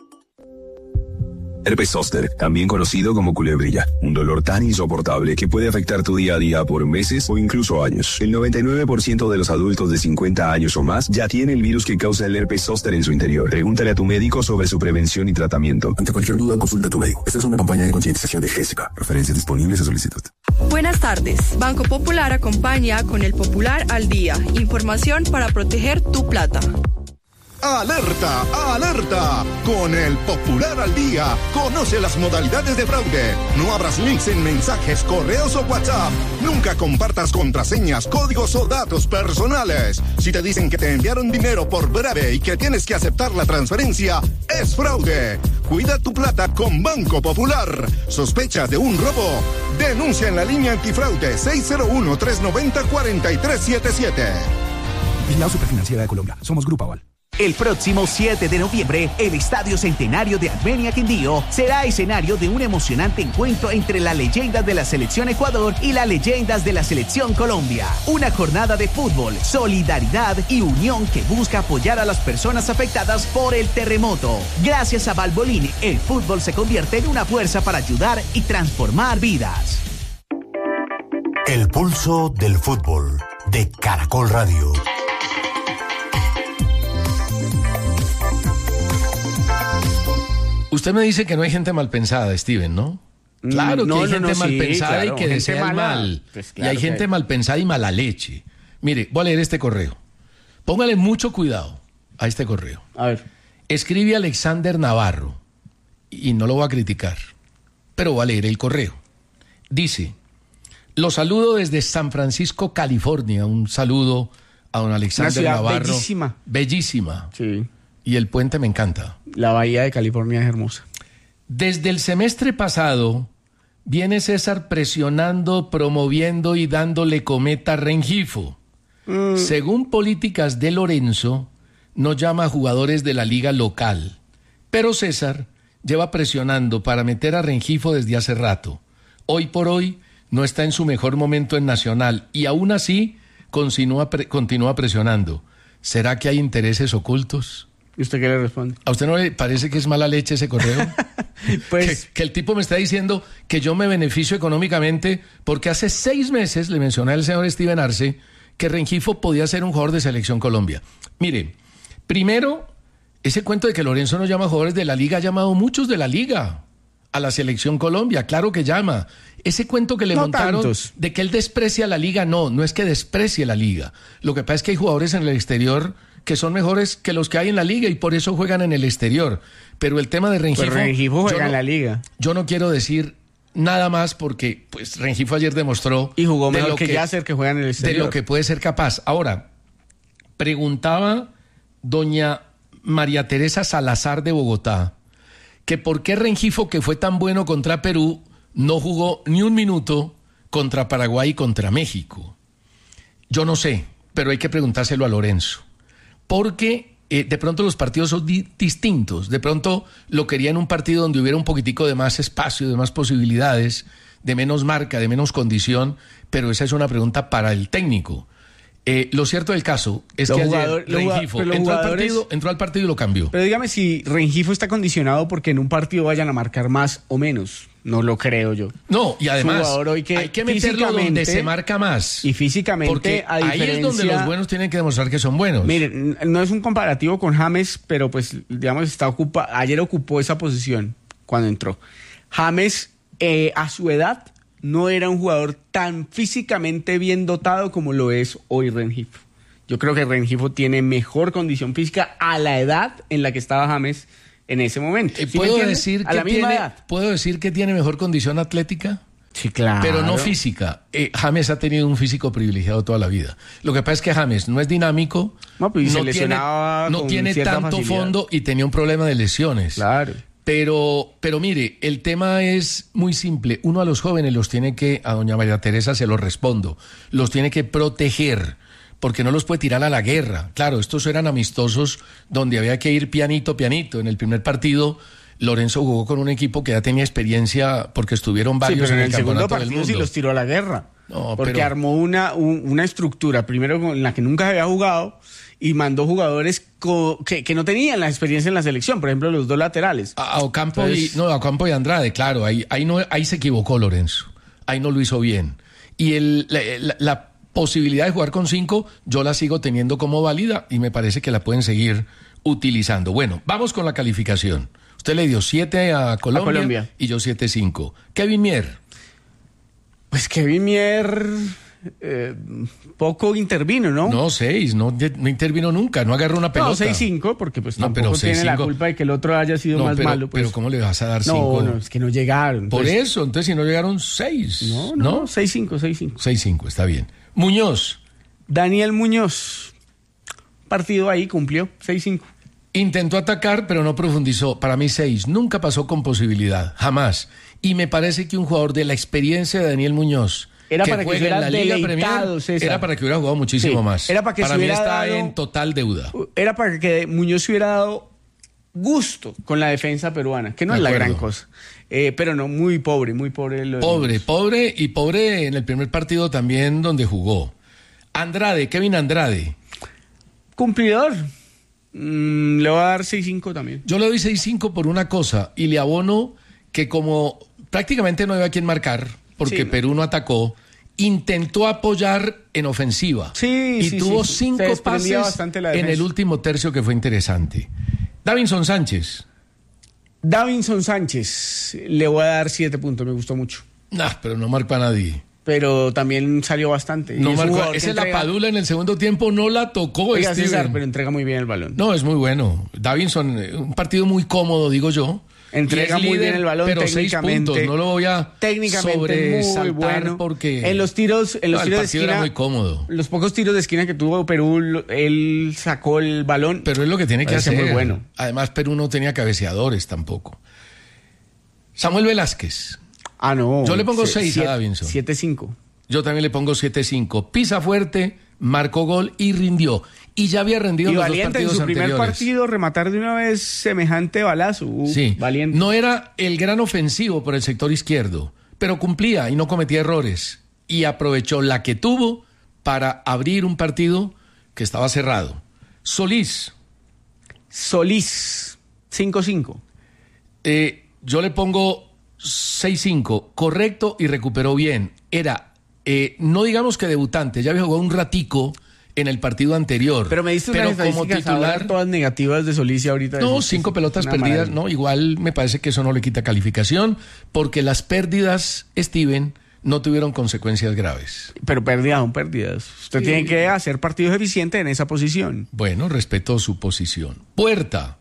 Herpes zóster, también conocido como culebrilla, un dolor tan insoportable que puede afectar tu día a día por meses o incluso años. El 99% de los adultos de 50 años o más ya tiene el virus que causa el herpes zóster en su interior. Pregúntale a tu médico sobre su prevención y tratamiento. Ante cualquier duda, consulta a tu médico. Esta es una campaña de concientización de Jessica. Referencias disponibles a solicitud. Buenas tardes. Banco Popular acompaña con el Popular al Día. Información para proteger tu plata. ¡Alerta! ¡Alerta! Con el Popular al Día, conoce las modalidades de fraude. No abras links en mensajes, correos o WhatsApp. Nunca compartas contraseñas, códigos o datos personales. Si te dicen que te enviaron dinero por breve y que tienes que aceptar la transferencia, es fraude. Cuida tu plata con Banco Popular. ¿Sospechas de un robo? Denuncia en la línea antifraude 601-390-4377. Vigilado Superfinanciera de Colombia. Somos Grupo Aval. El próximo 7 de noviembre, el Estadio Centenario de Armenia Quindío será escenario de un emocionante encuentro entre las leyendas de la Selección Ecuador y las leyendas de la Selección Colombia. Una jornada de fútbol, solidaridad y unión que busca apoyar a las personas afectadas por el terremoto. Gracias a Valvoline, el fútbol se convierte en una fuerza para ayudar y transformar vidas. El pulso del fútbol de Caracol Radio. Usted me dice que no hay gente mal pensada, Steven, ¿no? Claro que hay gente mal pensada y que desea el mal. Pues y hay gente mal pensada y mala leche. Mire, voy a leer este correo. Póngale mucho cuidado a este correo. A ver. Escribe Alexander Navarro, y no lo voy a criticar, pero voy a leer el correo. Dice, lo saludo desde San Francisco, California. Un saludo a don Alexander Navarro. Bellísima. Bellísima. Sí. Y el puente me encanta. La bahía de California es hermosa. Desde el semestre pasado viene César presionando, promoviendo y dándole cometa a Rengifo. Según políticas de Lorenzo, no llama a jugadores de la liga local. Pero César lleva presionando para meter a Rengifo desde hace rato. Hoy por hoy no está en su mejor momento en Nacional y aún así continúa presionando. ¿Será que hay intereses ocultos? ¿Y usted qué le responde? ¿A usted no le parece que es mala leche ese correo? Pues que el tipo me está diciendo que yo me beneficio económicamente porque hace 6 meses le mencioné al señor Steven Arce que Rengifo podía ser un jugador de Selección Colombia. Mire, primero, ese cuento de que Lorenzo no llama jugadores de la liga, ha llamado muchos de la liga a la Selección Colombia, claro que llama. Ese cuento que le montaron de que él desprecia la liga, no es que desprecie la liga. Lo que pasa es que hay jugadores en el exterior que son mejores que los que hay en la liga y por eso juegan en el exterior. Pero el tema de Rengifo... Pues Rengifo juega en la liga. Yo no quiero decir nada más porque pues Rengifo ayer demostró... Y jugó mejor que Yasser, que juega en el exterior. De lo que puede ser capaz. Ahora, preguntaba doña María Teresa Salazar de Bogotá que por qué Rengifo, que fue tan bueno contra Perú, no jugó ni un minuto contra Paraguay y contra México. Yo no sé, pero hay que preguntárselo a Lorenzo. Porque de pronto los partidos son distintos. De pronto lo quería en un partido donde hubiera un poquitico de más espacio, de más posibilidades, de menos marca, de menos condición, pero esa es una pregunta para el técnico. Lo cierto del caso es que ayer Rengifo entró al partido y lo cambió. Pero dígame si Rengifo está condicionado porque en un partido vayan a marcar más o menos. No lo creo yo. No, y además hoy que hay que meterlo donde se marca más. Y físicamente, porque a diferencia, ahí es donde los buenos tienen que demostrar que son buenos. Miren, no es un comparativo con James, pero pues, digamos, ayer ocupó esa posición cuando entró. James, a su edad, no era un jugador tan físicamente bien dotado como lo es hoy Rengifo. Yo creo que Rengifo tiene mejor condición física a la edad en la que estaba James en ese momento. ¿Sí puedo decir que tiene mejor condición atlética? Sí, claro. Pero no física. James ha tenido un físico privilegiado toda la vida. Lo que pasa es que James no es dinámico, no tiene tanto fondo y tenía un problema de lesiones. Claro. Pero mire, el tema es muy simple. Uno a los jóvenes los tiene que, a doña María Teresa se lo respondo, los tiene que proteger, porque no los puede tirar a la guerra. Claro, estos eran amistosos donde había que ir pianito, pianito. En el primer partido, Lorenzo jugó con un equipo que ya tenía experiencia porque estuvieron varios pero en el segundo campeonato del partido mundo. sí los tiró a la guerra. No, porque armó una estructura, primero en la que nunca había jugado, y mandó jugadores que no tenían la experiencia en la selección. Por ejemplo, los dos laterales. A Ocampo y Andrade, claro. Ahí se equivocó Lorenzo. Ahí no lo hizo bien. Y la posibilidad de jugar con 5, yo la sigo teniendo como válida y me parece que la pueden seguir utilizando. Bueno, vamos con la calificación. Usted le dio 7 a Colombia y yo 7.5. Kevin Mier. Pues Kevin Mier poco intervino, ¿no? No, 6, no intervino nunca, no agarró una pelota. No, 6.5, porque pues no, tampoco tiene 6, la culpa de que el otro haya sido más malo. Pues. Pero ¿cómo le vas a dar 5? No, es que no llegaron. Por eso, entonces si no llegaron 6. No, 6.5. 6.5, está bien. Muñoz. Daniel Muñoz. Partido ahí, cumplió, 6.5. Intentó atacar, pero no profundizó. Para mí 6. Nunca pasó con posibilidad, jamás. Y me parece que un jugador de la experiencia de Daniel Muñoz, era para que juega en la Liga Premier, era para que hubiera jugado muchísimo más. Era para mí está en total deuda. Era para que Muñoz se hubiera dado gusto con la defensa peruana, que no es la gran cosa. Pero no, muy pobre. Pobre en el primer partido también donde jugó. Kevin Andrade. Cumplidor. Le voy a dar 6.5 también. Yo le doy 6.5 por una cosa, y le abono que como prácticamente no había quien marcar, porque Perú no atacó, intentó apoyar en ofensiva. Tuvo 5 pases en el último tercio que fue interesante. Davinson Sánchez, le voy a dar 7 puntos, me gustó mucho. Pero no marcó a nadie. Pero también salió bastante. No marcó. Esa es la Padula en el segundo tiempo, no la tocó. Oiga, César, pero entrega muy bien el balón. No, es muy bueno. Davinson, un partido muy cómodo, digo yo. Entrega muy bien el balón, pero 6 puntos, no lo voy a sobresaltar, muy bueno, porque en los tiros de esquina era muy cómodo. Los pocos tiros de esquina que tuvo Perú, él sacó el balón. Pero es lo que tiene que hacer. Muy bueno. Además, Perú no tenía cabeceadores tampoco. Samuel Velázquez. No. Yo le pongo 6 a Davinson. 7.5. Yo también le pongo 7.5. Pisa fuerte, marcó gol y rindió. Y ya había rendido en los dos partidos anteriores. Y Valiente en su primer partido rematar de una vez semejante balazo. Sí, Valiente. No era el gran ofensivo por el sector izquierdo, pero cumplía y no cometía errores. Y aprovechó la que tuvo para abrir un partido que estaba cerrado. Solís, 5.5. Yo le pongo 6.5. Correcto y recuperó bien. Era, no digamos que debutante, ya había jugado un ratico en el partido anterior. Pero me diste unas como titular todas negativas de Solís ahorita. No, 5 pelotas perdidas, no, igual me parece que eso no le quita calificación, porque las pérdidas, Steven, no tuvieron consecuencias graves. Pero pérdidas son pérdidas. Usted tiene que hacer partidos eficientes en esa posición. Bueno, respeto su posición. Puerta.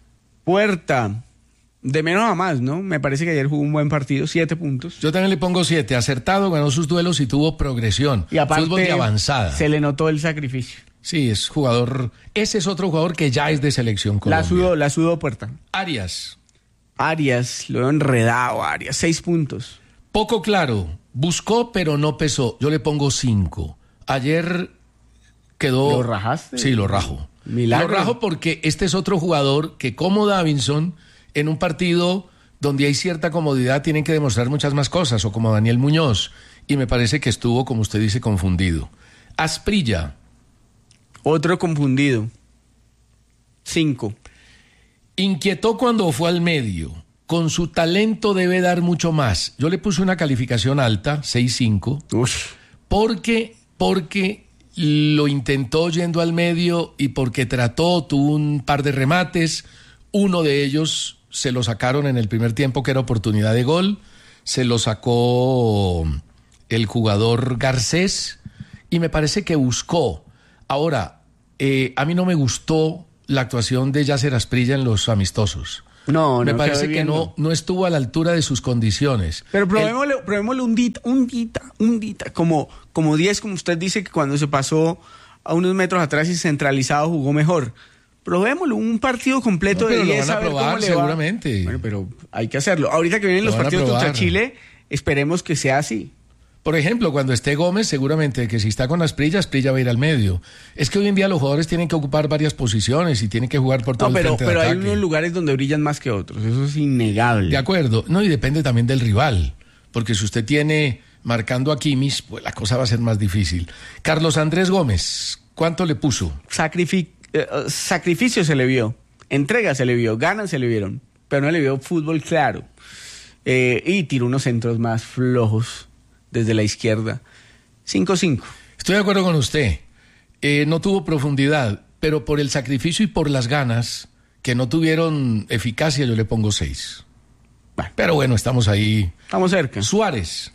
De menos a más, ¿no? Me parece que ayer jugó un buen partido, 7 puntos. Yo también le pongo 7. Acertado, ganó sus duelos y tuvo progresión. Y aparte, fútbol de avanzada. Se le notó el sacrificio. Sí, es jugador. Ese es otro jugador que ya es de selección Colombia. La sudó Puerta. Arias, lo he enredado, 6 puntos. Poco claro. Buscó, pero no pesó. Yo le pongo 5. Ayer quedó. ¿Lo rajaste? Sí, lo rajo. Milagro. Lo rajo porque este es otro jugador que, como Davinson, en un partido donde hay cierta comodidad, tienen que demostrar muchas más cosas, o como Daniel Muñoz, y me parece que estuvo, como usted dice, confundido. Asprilla. Otro confundido. 5. Inquietó cuando fue al medio, con su talento debe dar mucho más. Yo le puse una calificación alta, 6.5, porque lo intentó yendo al medio y porque tuvo un par de remates. Uno de ellos se lo sacaron en el primer tiempo, que era oportunidad de gol. Se lo sacó el jugador Garcés y me parece que buscó. Ahora, a mí no me gustó la actuación de Yasser Asprilla en los amistosos. Me parece que no estuvo a la altura de sus condiciones. Pero probémosle un dita, como 10, como usted dice, que cuando se pasó a unos metros atrás y centralizado jugó mejor. Probémoslo, un partido completo de 10, a ver cómo le seguramente. Bueno, pero hay que hacerlo. Ahorita que vienen los partidos contra Chile, esperemos que sea así. Por ejemplo, cuando esté Gómez, seguramente que si está con Asprilla va a ir al medio. Es que hoy en día los jugadores tienen que ocupar varias posiciones y tienen que jugar por todo el frente de ataque. Pero hay unos lugares donde brillan más que otros, eso es innegable. De acuerdo, no, y depende también del rival, porque si usted tiene marcando a Kimmich, pues la cosa va a ser más difícil. Carlos Andrés Gómez, ¿cuánto le puso? Sacrificio se le vio, entrega se le vio, ganas se le vieron, pero no le vio fútbol claro. Y tiró unos centros más flojos desde la izquierda. 5-5. Estoy de acuerdo con usted. No tuvo profundidad, pero por el sacrificio y por las ganas que no tuvieron eficacia, yo le pongo 6. Pero bueno, estamos ahí. Estamos cerca. Suárez.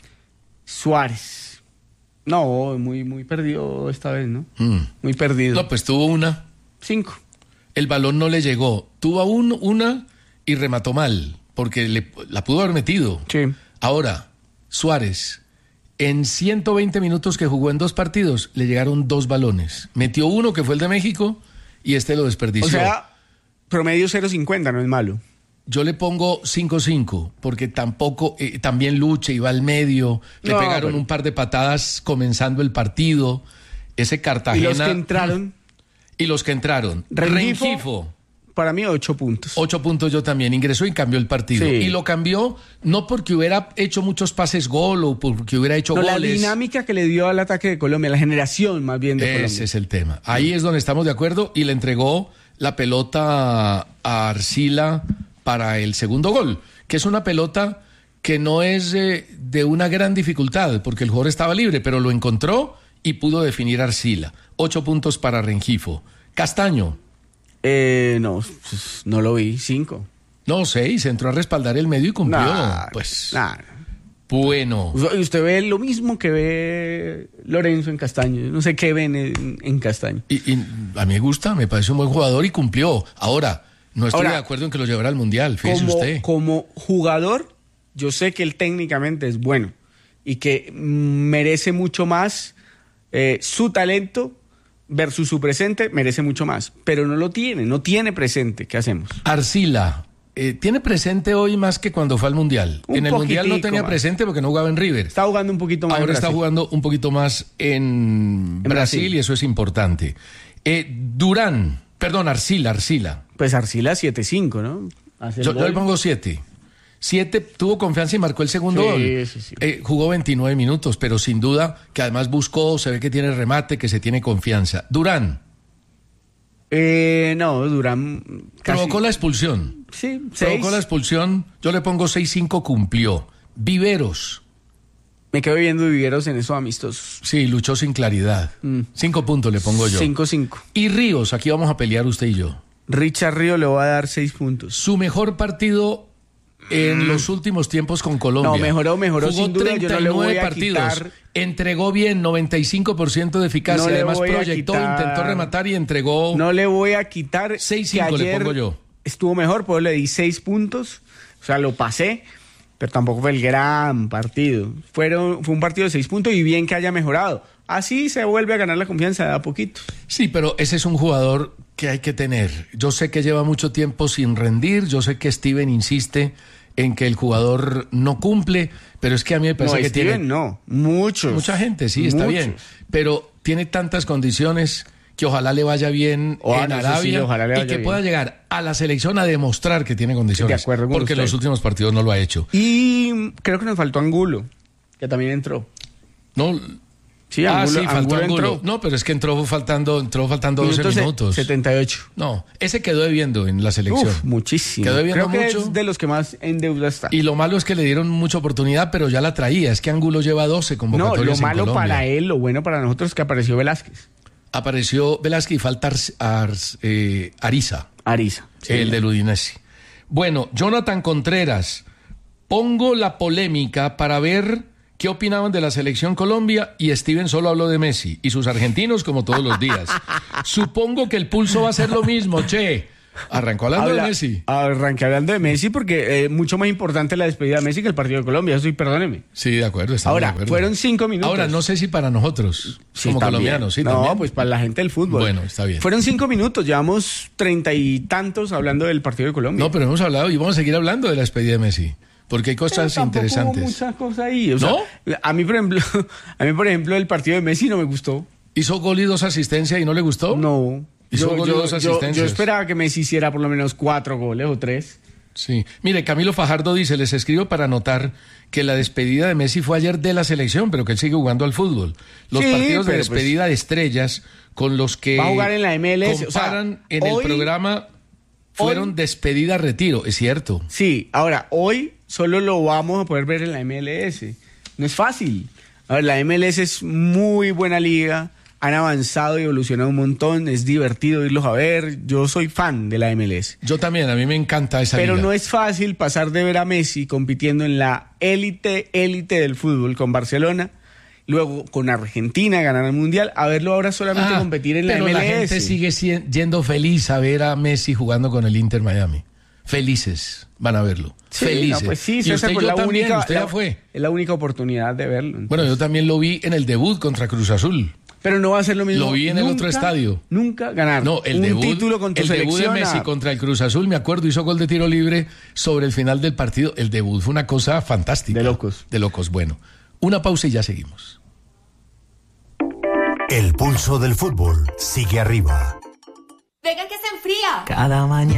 No, muy perdido esta vez, ¿no? Muy perdido. No, pues tuvo una. 5. El balón no le llegó. Tuvo una y remató mal, porque la pudo haber metido. Sí. Ahora, Suárez, en 120 minutos que jugó en 2 partidos, le llegaron 2 balones. Metió uno, que fue el de México, y lo desperdició. O sea, promedio 0.50, no es malo. Yo le pongo 5-5, porque tampoco, también lucha y va al medio. Le pegaron un par de patadas comenzando el partido. Ese Cartagena. ¿Y los que entraron? Rengifo. Para mí 8 puntos. 8 puntos yo también. Ingresó y cambió el partido. Sí. Y lo cambió no porque hubiera hecho muchos pases gol o porque hubiera hecho goles. La dinámica que le dio al ataque de Colombia, la generación más bien de Colombia. Ese es el tema. Ahí es donde estamos de acuerdo y le entregó la pelota a Arcila para el segundo gol, que es una pelota que no es de una gran dificultad porque el jugador estaba libre, pero lo encontró y pudo definir Arcila. 8 puntos para Rengifo. Castaño. No lo vi. 5. No, 6. Entró a respaldar el medio y cumplió. Bueno. Usted ve lo mismo que ve Lorenzo en Castaño. No sé qué ven en Castaño. Y a mí me gusta, me parece un buen jugador y cumplió. Ahora, no estoy de acuerdo en que lo llevara al Mundial. Fíjese usted. Como jugador, yo sé que él técnicamente es bueno y que merece mucho más. Su talento versus su presente merece mucho más, pero no tiene presente. ¿Qué hacemos? Arcila, tiene presente hoy más que cuando fue al Mundial. En el Mundial no tenía presente porque no jugaba en River. Está jugando un poquito más. Ahora está jugando un poquito más en Brasil y eso es importante. Arcila. Pues Arcila 7-5, ¿no? Yo le pongo 7. 7, tuvo confianza y marcó el segundo gol. Sí. Jugó 29 minutos, pero sin duda que además buscó, se ve que tiene remate, que se tiene confianza. Durán. Durán provocó la expulsión. Sí, 6. Provocó la expulsión, yo le pongo 6-5, cumplió. Viveros. Me quedo viendo Viveros en esos amistosos. Sí, luchó sin claridad. 5 puntos le pongo yo. 5-5. Y Ríos, aquí vamos a pelear usted y yo. Richard Ríos le va a dar 6 puntos. Su mejor partido en los últimos tiempos con Colombia. No, mejoró jugó sin duda. 39 yo no le voy a partidos. Quitar... Entregó bien, 95% de eficacia. No además proyectó, intentó rematar y entregó. No le voy a quitar. 6-5 le pongo yo. Estuvo mejor, pues le di 6 puntos. O sea, lo pasé, pero tampoco fue el gran partido. Fue un partido de 6 puntos y bien que haya mejorado. Así se vuelve a ganar la confianza de a poquito. Sí, pero ese es un jugador que hay que tener. Yo sé que lleva mucho tiempo sin rendir. Yo sé que Steven insiste en que el jugador no cumple, pero es que a mí me parece que Steven, mucha gente, sí, está bien, pero tiene tantas condiciones que ojalá le vaya bien en Arabia y que pueda llegar a la selección a demostrar que tiene condiciones, de acuerdo con porque en los últimos partidos no lo ha hecho. Y creo que nos faltó Angulo, que también entró. No, Sí, Angulo, faltó Angulo Angulo. entró. No, pero es que entró faltando 12 minutos. 78. No, ese quedó debiendo en la selección. Uf, muchísimo. Quedó debiendo Creo que mucho. es de los que más en deuda está. Y lo malo es que le dieron mucha oportunidad, pero ya la traía. Es que Angulo lleva 12 No, convocatorias lo malo en Colombia. para él, lo bueno para nosotros es que apareció Velázquez. Apareció Velázquez y falta Ariza. Ariza. Sí, el del Udinese. Bueno, Jonathan Contreras, pongo la polémica para ver qué opinaban de la selección Colombia y Steven solo habló de Messi y sus argentinos como todos los días. Supongo que el pulso va a ser lo mismo, che. Arrancó hablando de Messi. Arranqué hablando de Messi porque mucho más importante la despedida de Messi que el partido de Colombia, eso sí, perdóneme. Sí, de acuerdo. Ahora, de acuerdo. fueron 5 minutos. Ahora, no sé si para nosotros, Sí, como también. colombianos, sí, no, también. pues para la gente del fútbol. Bueno, está bien. Fueron 5 minutos, llevamos 30 y tantos hablando del partido de Colombia. No, pero hemos hablado y vamos a seguir hablando de la despedida de Messi. Porque hay Pero cosas tampoco interesantes. hubo muchas cosas ahí. O ¿No? sea, a mí, por ejemplo, el partido de Messi no me gustó. ¿Hizo gol y 2 asistencias y no le gustó? No. Hizo gol y 2 Yo asistencias. esperaba que Messi hiciera por lo menos 4 goles o 3. Sí. Mire, Camilo Fajardo dice, les escribo para anotar que la despedida de Messi fue ayer de la selección, pero que él sigue jugando al fútbol. Los Sí, partidos de pero despedida de estrellas con los que va a jugar en la MLS. comparan O sea, en hoy- el programa fueron despedida-retiro, es cierto. Sí, ahora, hoy solo lo vamos a poder ver en la MLS. No es fácil. A ver, la MLS es muy buena liga. Han avanzado y evolucionado un montón. Es divertido irlos a ver. Yo soy fan de la MLS. Yo también, a mí me encanta esa Pero liga. no es fácil pasar de ver a Messi compitiendo en la élite del fútbol con Barcelona, luego con Argentina ganar el Mundial, a verlo ahora solamente competir en la pero MLS. la gente sigue yendo feliz a ver a Messi jugando con el Inter Miami. Felices van a verlo. Sí, Felices. no, pues sí, y César, usted y pues yo la también, única, usted ya fue. Es la única oportunidad de verlo. Bueno, yo también lo vi en el debut contra Cruz Azul. Pero no va a ser lo mismo. Lo vi en el otro estadio. Nunca ganar. No, el un debut, título con tu el debut de selección Messi contra el Cruz Azul, me acuerdo, hizo gol de tiro libre sobre el final del partido. El debut fue una cosa fantástica. De locos. De locos. Bueno, una pausa y ya seguimos. El pulso del fútbol sigue arriba. Venga que se enfría. Cada mañana.